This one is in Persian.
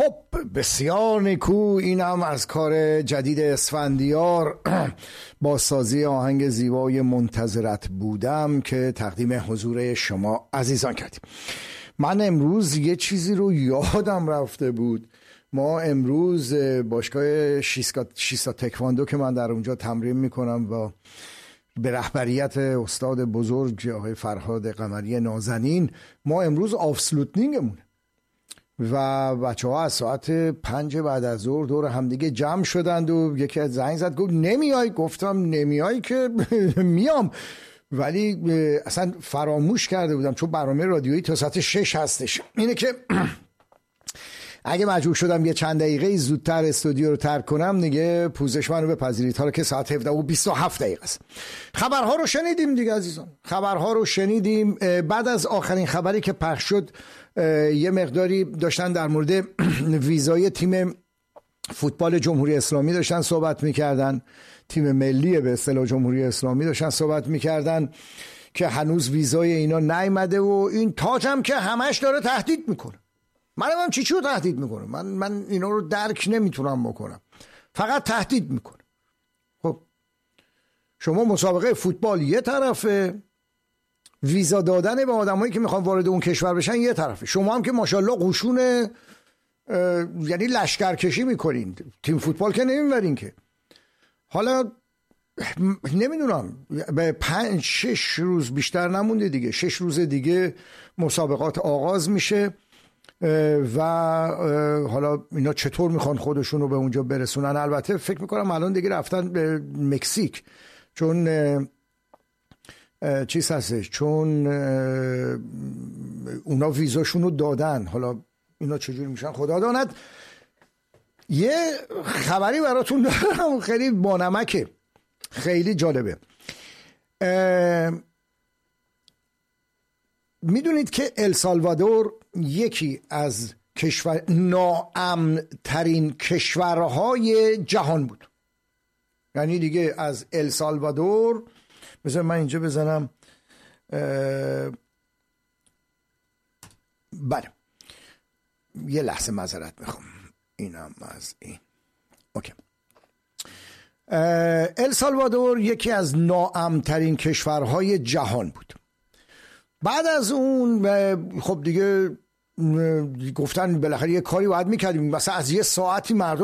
خب بسیار نیکو، اینم از کار جدید اسفندیار با سازی آهنگ زیبای منتظرت بودم که تقدیم حضور شما عزیزان کردیم. من امروز یه چیزی رو یادم رفته بود. ما امروز باشگاه شیستا تکواندو که من در اونجا تمرین میکنم و به رهبریت استاد بزرگ آقای فرهاد قمری نازنین، ما امروز آفسلوتنینگمونه و بچه ها از ساعت 5 بعد از ظهر دور همدیگه جمع شدند و یکی از زنگ زد گفت نمیای؟ گفتم نمیای که میام، ولی اصلا فراموش کرده بودم چون برنامه رادیویی تا ساعت 6 هستش. اینه که اگه مجبور شدم یه چند دقیقه زودتر استودیو رو ترک کنم دیگه پوزش منو بپذیرید، حالا که ساعت 17 و 27 دقیقه است. خبرها رو شنیدیم دیگه عزیزان، خبرها رو شنیدیم. بعد از آخرین خبری که پخش شد یه مقداری داشتن در مورد ویزای تیم فوتبال جمهوری اسلامی داشتن صحبت میکردن، تیم ملی به اصطلاح جمهوری اسلامی داشتن صحبت میکردن که هنوز ویزای اینا نیامده و این تاج هم که همش داره تهدید میکنه. منم چی تهدید میکنه؟ من اینا رو درک نمیتونم بکنم، فقط تهدید میکنه. خب شما مسابقه فوتبال یه طرفه، ویزا دادن به آدمایی که میخوان وارد اون کشور بشن یه طرفه، شما هم که ماشاءالله قشون یعنی لشکرکشی میکنین، تیم فوتبال که نمیبرین که. حالا نمیدونم به 5-6 روز بیشتر نمونده دیگه، 6 روز دیگه مسابقات آغاز میشه و حالا اینا چطور میخوان خودشون رو به اونجا برسونن. البته فکر میکنم الان دیگه رفتن به مکزیک، چون چیز هستش، چون اونا ویزاشون رو دادن. حالا اینا چجوری میشن خدا داند. یه خبری براتون دارم خیلی بانمکه، خیلی جالبه. میدونید که السالوادور یکی از ناامن ترین کشورهای جهان بود. یعنی دیگه از السالوادور، بذار من اینجا بزنم، بله یه لحظه معذرت میخوام، اینم از این. اوکی. السالوادور یکی از ناامن ترین کشورهای جهان بود. بعد از اون خب دیگه گفتن بالاخره یه کاری باید میکردیم، مثلا از یه ساعتی مردم